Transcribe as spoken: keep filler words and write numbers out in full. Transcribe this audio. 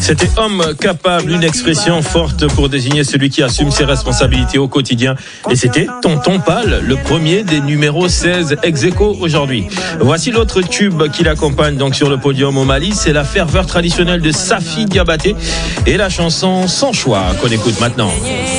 C'était homme capable, une expression forte pour désigner celui qui assume ses responsabilités au quotidien. Et c'était Tonton Pal, le premier des numéros seize ex aequo aujourd'hui. Voici l'autre tube qui l'accompagne donc sur le podium au Mali. C'est la ferveur traditionnelle de Safi Diabaté et la chanson Sans choix qu'on écoute maintenant.